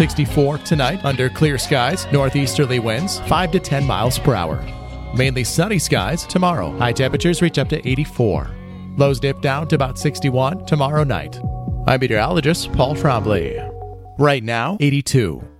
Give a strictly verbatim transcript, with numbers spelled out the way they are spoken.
sixty-four tonight under clear skies, northeasterly winds five to ten miles per hour. Mainly sunny skies tomorrow. High temperatures reach up to eighty-four. Lows dip down to about sixty-one tomorrow night. I'm meteorologist Paul Trombley. Right now, eighty-two.